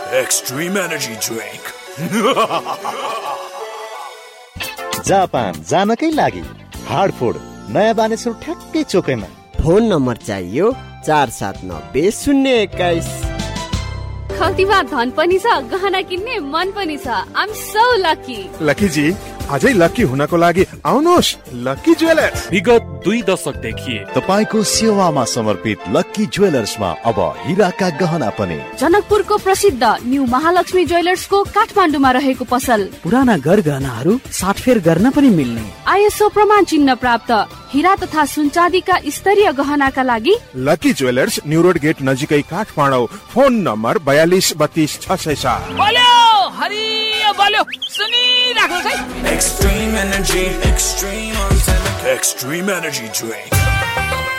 Extreme Energy Drink. Japan जानकै लागि हार्डफोर्ड नयाँ बानेश्वर ठ्याक्कै चोकैमा। फोन नम्बर चाहियो 479021। खल्तीमा धन पनि छ, गहना किन्ने मन पनि छ। आइ एम सो लकी। लकी जी, अझै लकी हुनको लागि आउनुहोस् लकी ज्वेलर्स। विगत 2 दशकदेखि तपाईको सेवामा समर्पित लकी ज्वेलर्समा अब हीराका गहना पनि। जनकपुरको प्रसिद्ध न्यू महालक्ष्मी ज्वेलर्सको काठमाडौँमा रहेको पसल। पुराना गरगहनाहरू साटफेर गर्न पनि मिल्ने। आइएसओ प्रमाण चिन्ह प्राप्त हीरा तथा सुनचाँदीका स्तरीय गहनाका लागि lucky jewellers, new road get नजिकै काठमाडौँ। Phone number 42322607। बोल्यो हरियो बोल्यो सुनिराख्नुस् है। Extreme Energy, Extreme Energy Drink.